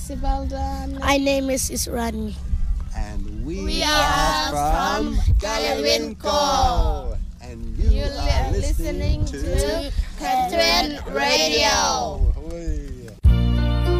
Sibeldan. My name is Israni. And we are from Galewinco. And you are listening to Catherine Radio.